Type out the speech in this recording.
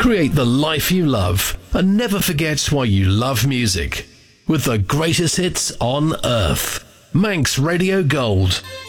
Create the life you love and never forget why you love music. With the greatest hits on earth. Manx Radio Gold.